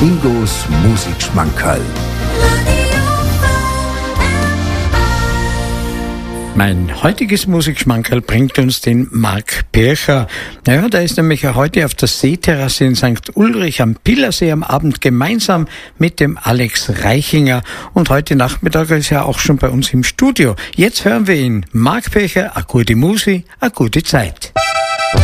Ingos Musikschmankerl. Mein heutiges Musikschmankerl bringt uns den Marc Pircher. Naja, der ist nämlich heute auf der Seeterrasse in St. Ulrich am Pilersee am Abend gemeinsam mit dem Alex Reichinger. Und heute Nachmittag ist er auch schon bei uns im Studio. Jetzt hören wir ihn. Marc Pircher, a gute Musi, a gute Zeit.